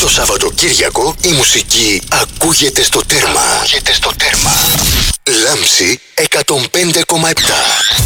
Το Σαββατοκύριακο η μουσική ακούγεται στο τέρμα. Λάμψη 105,7.